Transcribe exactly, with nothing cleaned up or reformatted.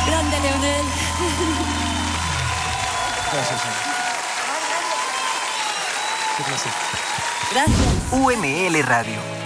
Grande, Leonel. Gracias, Ana. Qué placer. Gracias. U M L Radio.